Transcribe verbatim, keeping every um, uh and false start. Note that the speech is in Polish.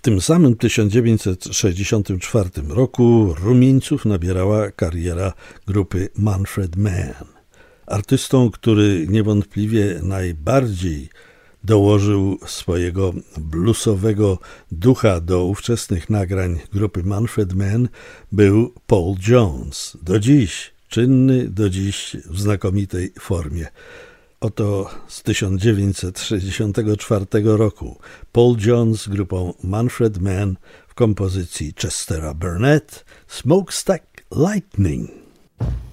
tym samym tysiąc dziewięćset sześćdziesiątym czwartym roku rumieńców nabierała kariera grupy Manfred Mann. Artystą, który niewątpliwie najbardziej dołożył swojego bluesowego ducha do ówczesnych nagrań grupy Manfred Mann, był Paul Jones. Do dziś, czynny do dziś w znakomitej formie. Oto z tysiąc dziewięćset sześćdziesiątego czwartego roku Paul Jones z grupą Manfred Mann w kompozycji Chestera Burnett, Smokestack Lightning.